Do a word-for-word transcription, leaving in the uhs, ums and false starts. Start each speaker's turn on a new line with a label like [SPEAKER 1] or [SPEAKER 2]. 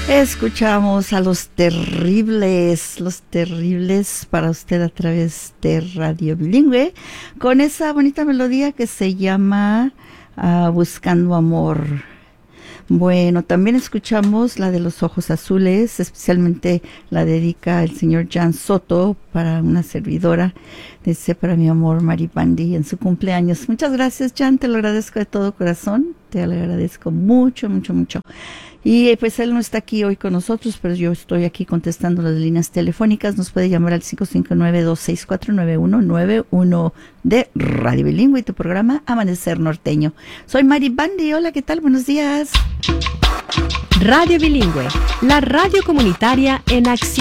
[SPEAKER 1] Escuchamos a Los Terribles, Los Terribles para usted a través de Radio Bilingüe, con esa bonita melodía que se llama uh, Buscando Amor. Bueno, también escuchamos la de Los Ojos Azules, especialmente la dedica el señor Jan Soto para una servidora, dice para mi amor Maribandi en su cumpleaños. Muchas gracias, Jan, te lo agradezco de todo corazón, te lo agradezco mucho, mucho, mucho. Y pues él no está aquí hoy con nosotros, pero yo estoy aquí contestando las líneas telefónicas. Nos puede llamar al cinco cinco nueve, dos seis cuatro, nueve uno nueve uno de Radio Bilingüe y tu programa Amanecer Norteño. Soy Mari Bandi, hola, ¿qué tal? Buenos días.
[SPEAKER 2] Radio Bilingüe, la radio comunitaria en acción.